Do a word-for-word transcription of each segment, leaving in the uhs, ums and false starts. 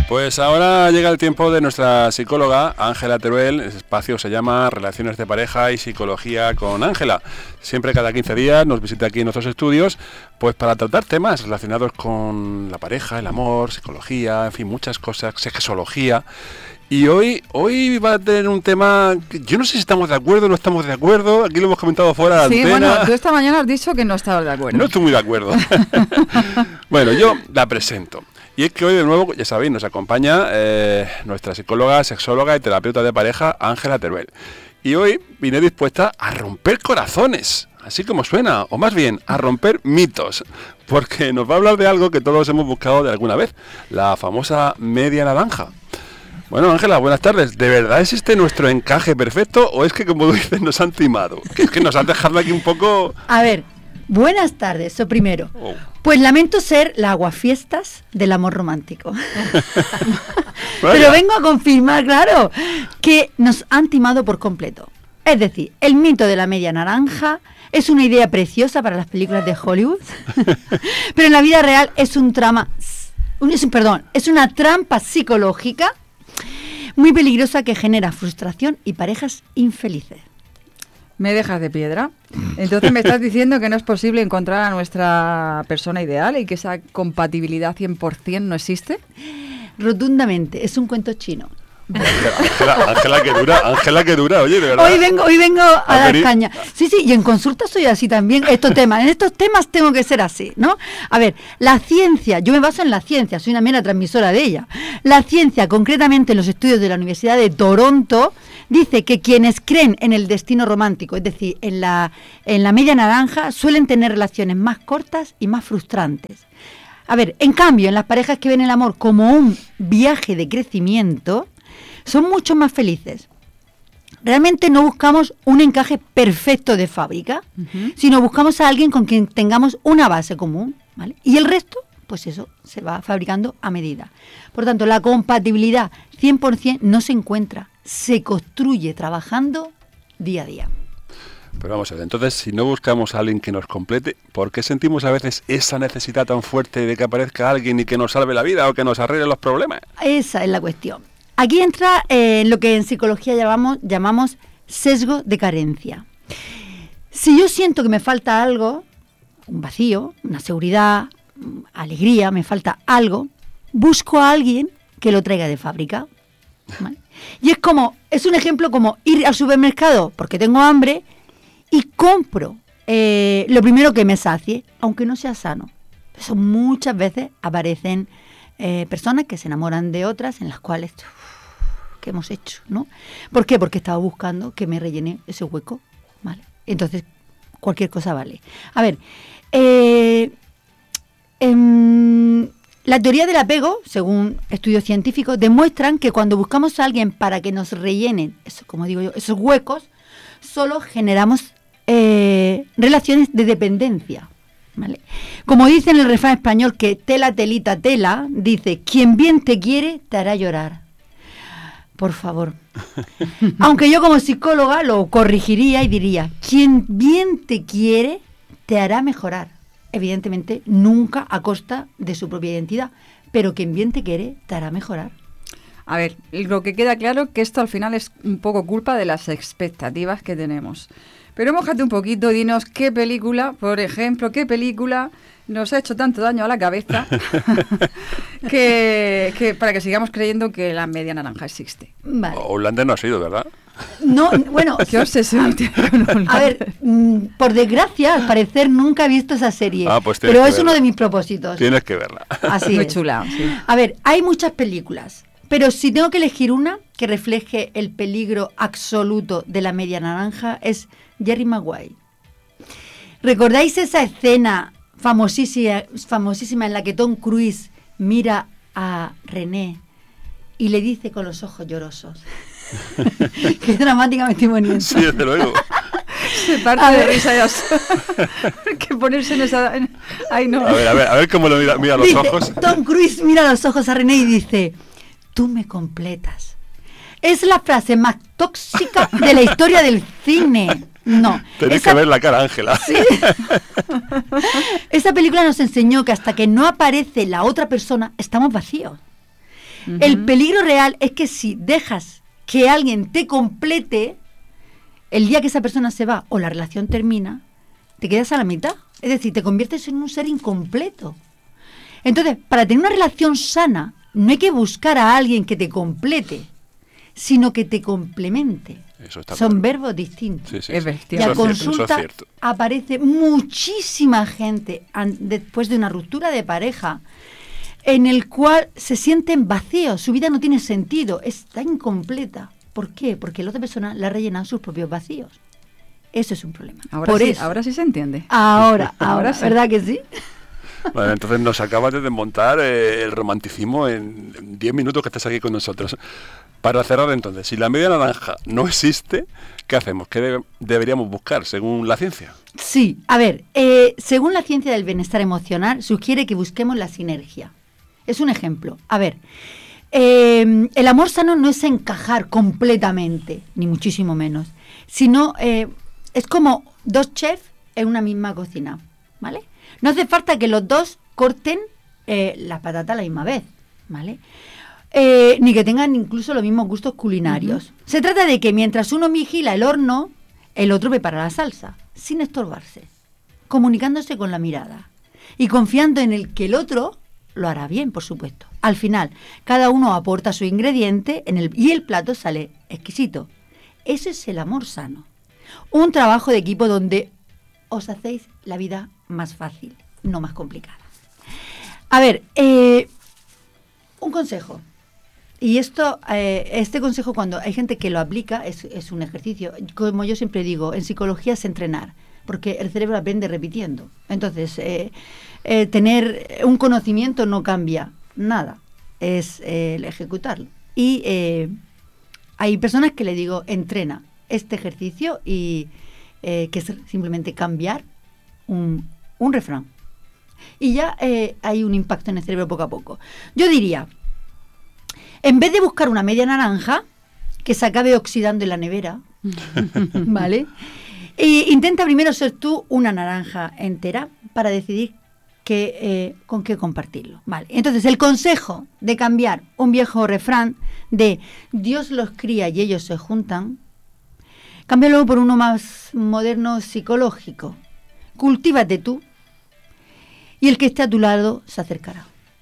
Pues ahora llega el tiempo de nuestra psicóloga, Ángela Teruel. El espacio se llama Relaciones de Pareja y Psicología con Ángela. Siempre cada quince días nos visita aquí en nuestros estudios, pues para tratar temas relacionados con la pareja, el amor, psicología, en fin, muchas cosas, sexología. Y hoy hoy va a tener un tema que yo no sé si estamos de acuerdo o no estamos de acuerdo. Aquí lo hemos comentado fuera de sí, antena. Bueno, tú esta mañana has dicho que no estabas de acuerdo. No estoy muy de acuerdo. Bueno, yo la presento. Y es que hoy de nuevo, ya sabéis, nos acompaña eh, nuestra psicóloga, sexóloga y terapeuta de pareja, Ángela Teruel. Y hoy vine dispuesta a romper corazones, así como suena, o más bien, a romper mitos, porque nos va a hablar de algo que todos hemos buscado de alguna vez, la famosa media naranja. Bueno, Ángela, buenas tardes. ¿De verdad existe nuestro encaje perfecto o es que, como dices, nos han timado? Que es que nos han dejado aquí un poco... A ver, buenas tardes, eso primero. Oh. Pues lamento ser la aguafiestas del amor romántico. Pero vengo a confirmar, claro, que nos han timado por completo. Es decir, el mito de la media naranja es una idea preciosa para las películas de Hollywood, pero en la vida real es un trama, un, es un, perdón, es una trampa psicológica muy peligrosa que genera frustración y parejas infelices. ¿Me dejas de piedra? Entonces me estás diciendo que no es posible encontrar a nuestra persona ideal y que esa compatibilidad cien por ciento no existe. Rotundamente, es un cuento chino. Ángela, Ángela que dura, Ángela que dura, oye, de verdad. Hoy vengo, hoy vengo a dar venir? caña. Sí, sí, y en consulta soy así también. Estos temas, en estos temas tengo que ser así, ¿no? A ver, la ciencia, yo me baso en la ciencia, soy una mera transmisora de ella. La ciencia, concretamente en los estudios de la Universidad de Toronto, dice que quienes creen en el destino romántico, es decir, en la, en la media naranja, suelen tener relaciones más cortas y más frustrantes. A ver, en cambio, en las parejas que ven el amor como un viaje de crecimiento, son mucho más felices. Realmente no buscamos un encaje perfecto de fábrica, uh-huh. sino buscamos a alguien con quien tengamos una base común, ¿vale? Y el resto, pues eso, se va fabricando a medida. Por tanto, la compatibilidad cien por ciento no se encuentra, se construye trabajando día a día. Pero vamos a ver, entonces, si no buscamos a alguien que nos complete, ¿por qué sentimos a veces esa necesidad tan fuerte de que aparezca alguien y que nos salve la vida o que nos arregle los problemas? Esa es la cuestión. Aquí entra eh, lo que en psicología llamamos, llamamos sesgo de carencia. Si yo siento que me falta algo, un vacío, una seguridad, alegría, me falta algo, busco a alguien que lo traiga de fábrica, ¿vale? Y es como, es un ejemplo como ir al supermercado porque tengo hambre y compro eh, lo primero que me sacie, aunque no sea sano. Eso muchas veces aparecen eh, personas que se enamoran de otras en las cuales... que hemos hecho, ¿no? ¿Por qué? Porque estaba buscando que me rellene ese hueco, ¿vale? Entonces, cualquier cosa vale. A ver, eh, eh, la teoría del apego, según estudios científicos, demuestran que cuando buscamos a alguien para que nos rellenen, eso, como digo yo, esos huecos, solo generamos eh, relaciones de dependencia, ¿vale? Como dice en el refrán español que tela, telita, tela, dice, quien bien te quiere, te hará llorar. Por favor. Aunque yo como psicóloga lo corregiría y diría, quien bien te quiere, te hará mejorar. Evidentemente, nunca a costa de su propia identidad, pero quien bien te quiere, te hará mejorar. A ver, lo que queda claro es que esto al final es un poco culpa de las expectativas que tenemos. Pero mójate un poquito, dinos qué película, por ejemplo, qué película nos ha hecho tanto daño a la cabeza que, que para que sigamos creyendo que la media naranja existe. Vale. Outlander no ha sido, ¿verdad? No, bueno... ¿Qué obsesión tiene con Outlander? A ver, mmm, por desgracia, al parecer nunca he visto esa serie, ah, pues pero es verla. uno de mis propósitos. Tienes que verla. Así Muy es. chula, sí. A ver, hay muchas películas, pero si tengo que elegir una que refleje el peligro absoluto de la media naranja es Jerry Maguire. ¿Recordáis esa escena famosísima, famosísima en la que Tom Cruise mira a René y le dice con los ojos llorosos? Qué dramáticamente bonito. Sí, desde luego. Se parte A de ver. risa ya. Que ponerse en esa... en- Ay, no. A ver, a ver, a ver cómo lo mira, mira a los Dice, ojos. Tom Cruise mira a los ojos a René y dice, tú me completas. Es la frase más tóxica de la historia del cine. No. Tenéis esa, que ver la cara, Ángela. ¿sí? Esa película nos enseñó que hasta que no aparece la otra persona, estamos vacíos. Uh-huh. El peligro real es que si dejas que alguien te complete, el día que esa persona se va o la relación termina, te quedas a la mitad. Es decir, te conviertes en un ser incompleto. Entonces, para tener una relación sana, no hay que buscar a alguien que te complete, sino que te complemente. Eso está Son claro. verbos distintos. Sí, sí, Es sí. bestial. Y a Eso es cierto, eso es consulta cierto. aparece muchísima gente an- después de una ruptura de pareja en el cual se sienten vacíos, su vida no tiene sentido, está incompleta. ¿Por qué? Porque la otra persona le ha rellenado sus propios vacíos. Eso es un problema. Ahora, Por sí, eso. ahora sí se entiende. Ahora, ahora, Ahora sí. ¿verdad que sí? Bueno, entonces nos acabas de desmontar eh, el romanticismo en diez minutos que estás aquí con nosotros. Para cerrar entonces, si la media naranja no existe, ¿qué hacemos? ¿Qué debe- deberíamos buscar según la ciencia? Sí, a ver, eh, según la ciencia del bienestar emocional, sugiere que busquemos la sinergia. Es un ejemplo. A ver, eh, el amor sano no es encajar completamente, ni muchísimo menos, sino eh, es como dos chefs en una misma cocina, ¿vale? No hace falta que los dos corten eh, las patatas a la misma vez, ¿vale? Eh, ni que tengan incluso los mismos gustos culinarios. Uh-huh. Se trata de que mientras uno vigila el horno, el otro prepara la salsa, sin estorbarse, comunicándose con la mirada y confiando en el que el otro lo hará bien, por supuesto. Al final, cada uno aporta su ingrediente en el, y el plato sale exquisito. Eso es el amor sano. Un trabajo de equipo donde os hacéis la vida más fácil, no más complicada. A ver, eh, un consejo. Y esto, eh, este consejo, cuando hay gente que lo aplica, es, es un ejercicio. Como yo siempre digo, en psicología es entrenar, porque el cerebro aprende repitiendo. Entonces, eh, eh, tener un conocimiento no cambia nada, es eh, el ejecutarlo. Y eh, hay personas que le digo, entrena este ejercicio y eh, que es simplemente cambiar un, un refrán. Y ya eh, hay un impacto en el cerebro poco a poco. Yo diría, en vez de buscar una media naranja que se acabe oxidando en la nevera, ¿vale? E intenta primero ser tú una naranja entera para decidir qué, eh, con qué compartirlo, ¿vale? Entonces, el consejo de cambiar un viejo refrán de Dios los cría y ellos se juntan, cámbialo por uno más moderno psicológico. Cultívate tú y el que esté a tu lado se acercará.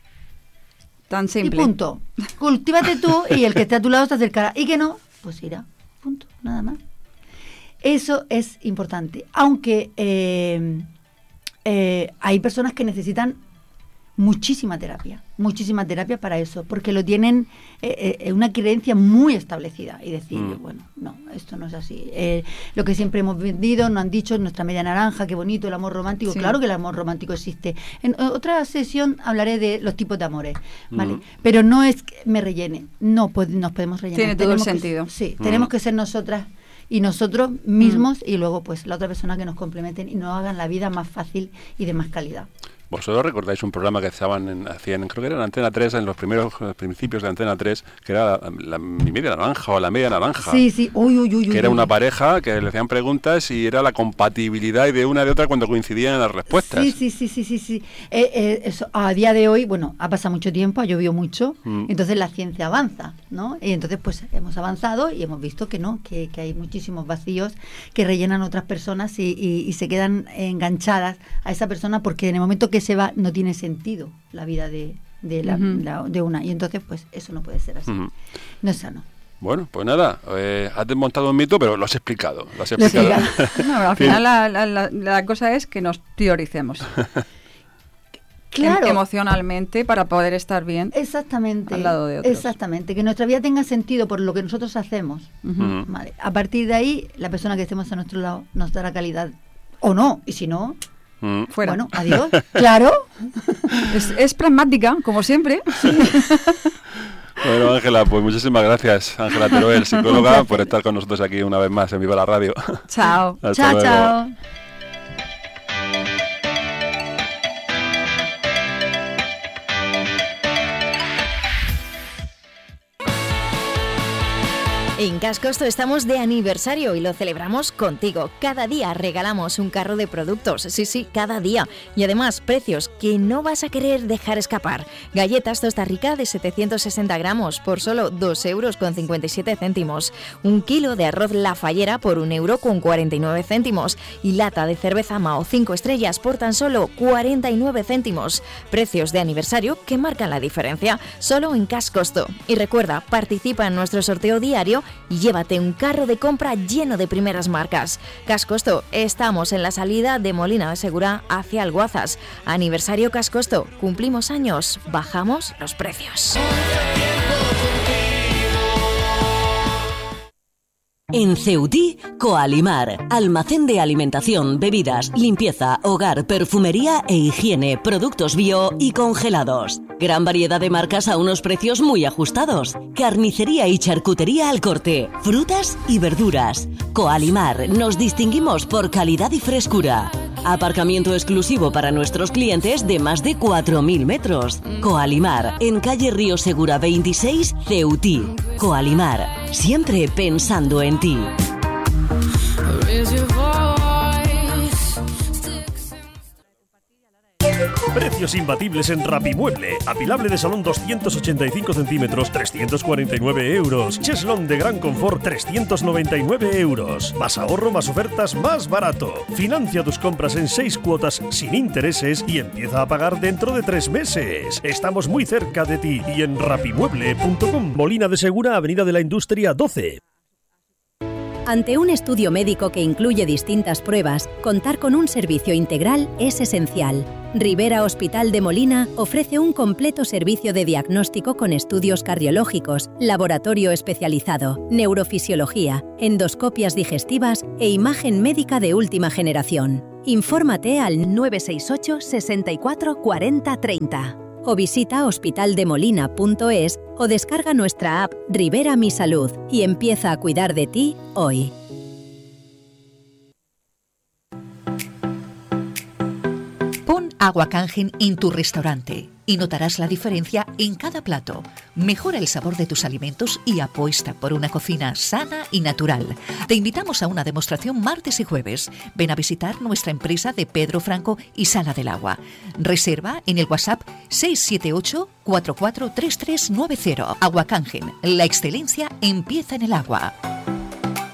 Tan simple. Y punto. Cultívate tú y el que esté a tu lado se acercará. Y que no, pues irá. Punto. Nada más. Eso es importante. Aunque eh, eh, hay personas que necesitan muchísima terapia. Muchísima terapia para eso. Porque lo tienen eh, eh, una creencia muy establecida. Y decir, mm. bueno, no, esto no es así. Eh, lo que siempre hemos vendido, nos han dicho, nuestra media naranja, qué bonito el amor romántico. Sí. Claro que el amor romántico existe. En otra sesión hablaré de los tipos de amores, ¿vale? Mm. Pero no es que me rellene. No pod- nos podemos rellenar. Tiene todo tenemos el sentido. Que, sí, mm. tenemos que ser nosotras y nosotros mismos mm. y luego pues la otra persona que nos complementen y nos hagan la vida más fácil y de más calidad. ¿Vosotros recordáis un programa que estaban en, hacían, creo que era en Antena tres, en los primeros principios de Antena tres, que era la, la media naranja o la media naranja? Sí, sí, uy, uy, uy. Que uy, era uy. una pareja que le hacían preguntas y era la compatibilidad de una y de otra cuando coincidían en las respuestas. Sí, sí, sí, sí, sí. sí. Eh, eh, eso, a día de hoy, bueno, ha pasado mucho tiempo, ha llovido mucho, mm. entonces la ciencia avanza, ¿no? Y entonces pues hemos avanzado y hemos visto que no, que, que hay muchísimos vacíos que rellenan otras personas y, y, y se quedan enganchadas a esa persona porque en el momento que se va no tiene sentido la vida de, de, la, uh-huh. la, de una. Y entonces, pues, eso no puede ser así. Uh-huh. No es sano. Bueno, pues nada, eh, has desmontado un mito, pero lo has explicado. Lo has explicado. No, al final la, la, la, la cosa es que nos prioricemos. Claro. Em, emocionalmente para poder estar bien. Exactamente. Al lado de otros. Exactamente. Que nuestra vida tenga sentido por lo que nosotros hacemos. Uh-huh. Vale. A partir de ahí, la persona que estemos a nuestro lado nos dará calidad. O no. Y si no... Mm. Fuera. Bueno, adiós. Claro. Es, es pragmática, como siempre. Bueno, Ángela, pues muchísimas gracias, Ángela Teruel, psicóloga, por estar con nosotros aquí una vez más en Viva la Radio. Chao. Hasta chao, luego. chao. En Cascosto estamos de aniversario y lo celebramos contigo. Cada día regalamos un carro de productos, sí, sí, cada día. Y además, precios que no vas a querer dejar escapar. Galletas Tosta Rica de setecientos sesenta gramos por solo dos euros con cincuenta y siete céntimos. Un kilo de arroz La Fallera por un euro con cuarenta y nueve céntimos. Y lata de cerveza Mao cinco estrellas por tan solo cuarenta y nueve céntimos. Precios de aniversario que marcan la diferencia, solo en Cascosto. Y recuerda, participa en nuestro sorteo diario y llévate un carro de compra lleno de primeras marcas. Cascosto, estamos en la salida de Molina de Segura hacia Alguazas. Aniversario Cascosto, cumplimos años, bajamos los precios. En Ceutí, Coalimar, almacén de alimentación, bebidas, limpieza, hogar, perfumería e higiene, productos bio y congelados. Gran variedad de marcas a unos precios muy ajustados. Carnicería y charcutería al corte, frutas y verduras. Coalimar, nos distinguimos por calidad y frescura. Aparcamiento exclusivo para nuestros clientes de más de cuatro mil metros. Coalimar, en calle Río Segura veintiséis, Ceutí. Coalimar, siempre pensando en ti. Precios imbatibles en Rapimueble. Apilable de salón doscientos ochenta y cinco centímetros, trescientos cuarenta y nueve euros. Cheslón de gran confort, trescientos noventa y nueve euros. Más ahorro, más ofertas, más barato. Financia tus compras en seis cuotas sin intereses y empieza a pagar dentro de tres meses. Estamos muy cerca de ti y en rapimueble punto com. Molina de Segura, Avenida de la Industria doce. Ante un estudio médico que incluye distintas pruebas, contar con un servicio integral es esencial. Rivera Hospital de Molina ofrece un completo servicio de diagnóstico con estudios cardiológicos, laboratorio especializado, neurofisiología, endoscopias digestivas e imagen médica de última generación. Infórmate al nueve seis ocho, sesenta y cuatro, cuarenta, treinta. O visita hospitaldemolina punto es o descarga nuestra app Rivera Mi Salud y empieza a cuidar de ti hoy. Pon Agua Kangen en tu restaurante y notarás la diferencia en cada plato. Mejora el sabor de tus alimentos y apuesta por una cocina sana y natural. Te invitamos a una demostración martes y jueves. Ven a visitar nuestra empresa de Pedro Franco y Sala del Agua. Reserva en el WhatsApp seis siete ocho, cuatro cuatro tres tres nueve cero. Agua Kangen, la excelencia empieza en el agua.